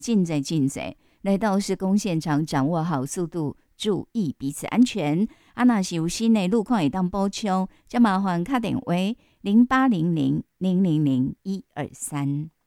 进在来到施工现场，掌握好速度，注意彼此安全。若是有新的路况会当补充，就麻烦打电话0800000123。